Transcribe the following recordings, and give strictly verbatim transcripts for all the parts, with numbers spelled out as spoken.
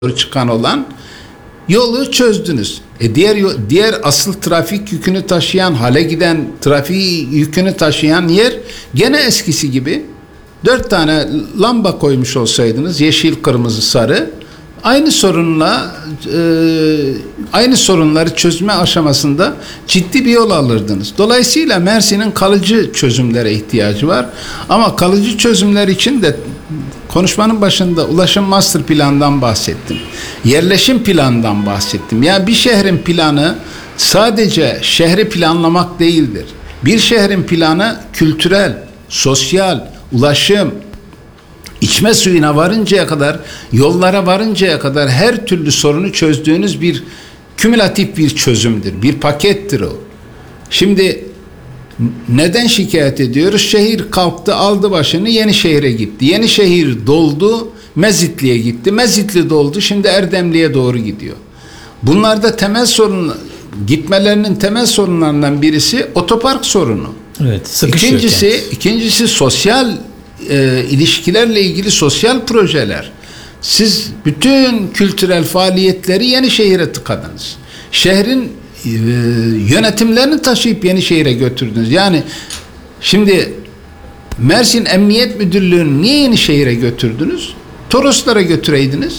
çıkan olan yolu çözdünüz. E diğer diğer asıl trafik yükünü taşıyan, hale giden trafik yükünü taşıyan yer gene eskisi gibi. Dört tane lamba koymuş olsaydınız, yeşil, kırmızı, sarı, aynı sorunla e, aynı sorunları çözme aşamasında ciddi bir yol alırdınız. Dolayısıyla Mersin'in kalıcı çözümlere ihtiyacı var. Ama kalıcı çözümler için de konuşmanın başında ulaşım master planından bahsettim. Yerleşim planından bahsettim. Yani bir şehrin planı sadece şehri planlamak değildir. Bir şehrin planı kültürel, sosyal, ulaşım, içme suyuna varıncaya kadar, yollara varıncaya kadar her türlü sorunu çözdüğünüz bir kümülatif bir çözümdür. Bir pakettir o. Şimdi neden şikayet ediyoruz? Şehir kalktı, aldı başını, Yenişehir'e gitti. Yenişehir doldu, Mezitli'ye gitti. Mezitli doldu, şimdi Erdemli'ye doğru gidiyor. Bunlarda temel sorun, gitmelerinin temel sorunlarından birisi otopark sorunu. Evet, İkincisi, yani. ikincisi sosyal e, ilişkilerle ilgili sosyal projeler. Siz bütün kültürel faaliyetleri Yenişehir'e tıkadınız. Şehrin e, yönetimlerini taşıyıp Yenişehir'e götürdünüz. Yani şimdi Mersin Emniyet Müdürlüğü'nü niye Yenişehir'e götürdünüz? Toroslara götüreydiniz.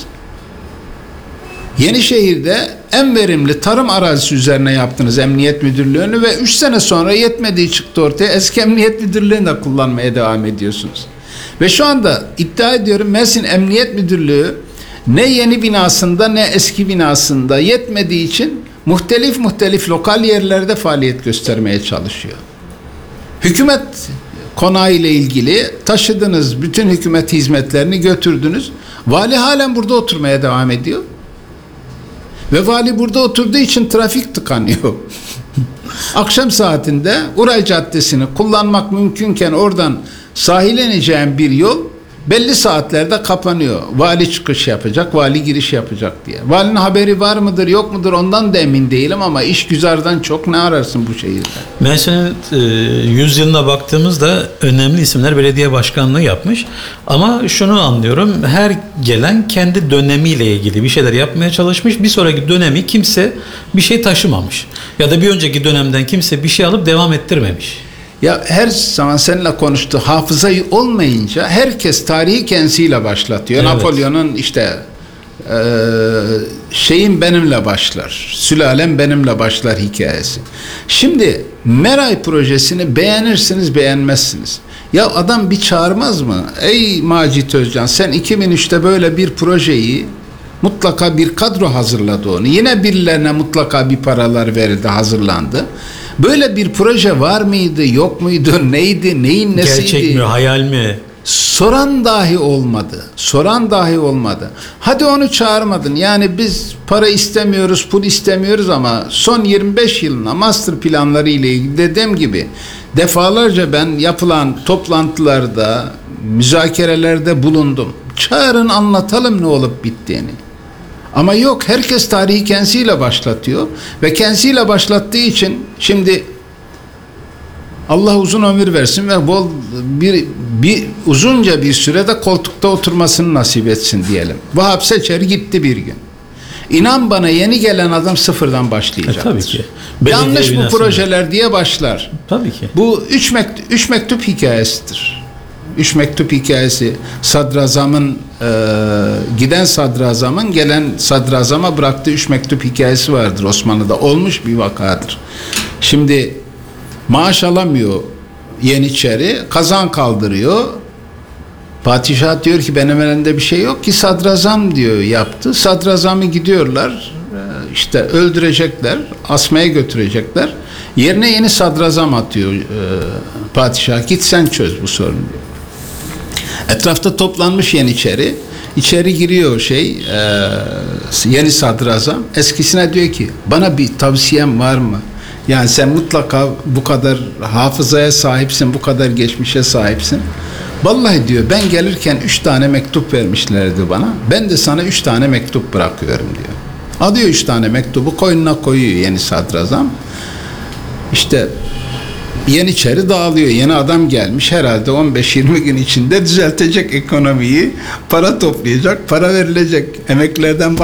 Yenişehir'de en verimli tarım arazisi üzerine yaptınız Emniyet Müdürlüğü'nü ve üç sene sonra yetmediği çıktı ortaya. Eski Emniyet Müdürlüğü'nü de kullanmaya devam ediyorsunuz. Ve şu anda iddia ediyorum Mersin Emniyet Müdürlüğü ne yeni binasında ne eski binasında yetmediği için muhtelif muhtelif lokal yerlerde faaliyet göstermeye çalışıyor. Hükümet konağı ile ilgili taşıdınız, bütün hükümet hizmetlerini götürdünüz. Vali halen burada oturmaya devam ediyor. Ve vali burada oturduğu için trafik tıkanıyor. Akşam saatinde Uray Caddesi'ni kullanmak mümkünken oradan sahile ineceğin bir yol belli saatlerde kapanıyor. Vali çıkış yapacak, vali giriş yapacak diye. Valinin haberi var mıdır, yok mudur ondan da emin değilim ama işgüzardan çok ne ararsın bu şehirde? Mersin'in e, yüz yılına baktığımızda önemli isimler belediye başkanlığı yapmış. Ama şunu anlıyorum, her gelen kendi dönemiyle ilgili bir şeyler yapmaya çalışmış. Bir sonraki dönemi kimse bir şey taşımamış. Ya da bir önceki dönemden kimse bir şey alıp devam ettirmemiş. Ya her zaman seninle konuştu. Hafıza olmayınca herkes tarihi kendisiyle başlatıyor. Evet. Napolyon'un işte e, şeyin benimle başlar, sülalem benimle başlar hikayesi. Şimdi Meray projesini beğenirsiniz, beğenmezsiniz. Ya adam bir çağırmaz mı? Ey Macit Özcan, sen iki bin üçte böyle bir projeyi mutlaka bir kadro hazırladı onu. Yine birilerine mutlaka bir paralar verildi, hazırlandı. Böyle bir proje var mıydı, yok muydu, neydi, neyin nesiydi? Gerçek mi, hayal mi? Soran dahi olmadı. Soran dahi olmadı. Hadi onu çağırmadın. Yani biz para istemiyoruz, pul istemiyoruz ama son yirmi beş yılına master planları ile ilgili dediğim gibi defalarca ben yapılan toplantılarda, müzakerelerde bulundum. Çağırın, anlatalım ne olup bittiğini. Ama yok, herkes tarihi kendisiyle başlatıyor ve kendisiyle başlattığı için şimdi Allah uzun ömür versin ve bol bir, bir uzunca bir sürede koltukta oturmasını nasip etsin diyelim. Vahap Seçer gitti bir gün. İnan bana yeni gelen adam sıfırdan başlayacaktır. E, tabii ki. Yanlış bu projeler diye başlar. Tabii ki. Bu üç mektup, üç mektup hikayesidir. Üç mektup hikayesi, sadrazamın e, giden sadrazamın gelen sadrazama bıraktığı üç mektup hikayesi vardır Osmanlı'da. Olmuş bir vakadır. Şimdi maaş alamıyor Yeniçeri, kazan kaldırıyor. Padişah diyor ki benim elimde bir şey yok ki, sadrazam diyor yaptı. Sadrazamı gidiyorlar işte öldürecekler, asmaya götürecekler. Yerine yeni sadrazam atıyor e, padişah, git sen çöz bu sorunu diyor. Etrafta toplanmış Yeniçeri. İçeri giriyor şey e, yeni sadrazam. Eskisine diyor ki bana bir tavsiyem var mı? Yani sen mutlaka bu kadar hafızaya sahipsin, bu kadar geçmişe sahipsin. Vallahi diyor ben gelirken üç tane mektup vermişlerdi bana. Ben de sana üç tane mektup bırakıyorum diyor. Alıyor üç tane mektubu, koynuna koyuyor yeni sadrazam. İşte Yeniçeri dağılıyor. Yeni adam gelmiş. Herhalde on beş yirmi gün içinde düzeltecek ekonomiyi. Para toplayacak. Para verilecek. Emeklilerden